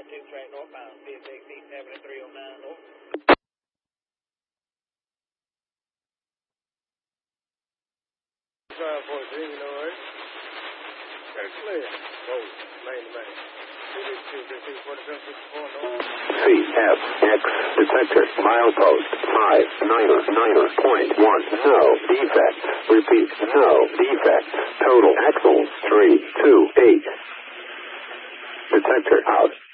I-2 track northbound, CSX East Avenue 309 North. Drive 43, you know, right? Got it clear. Whoa, main. CSX detector milepost 599.1. No defect. Repeat, no defect. Total axles 328. Detector out.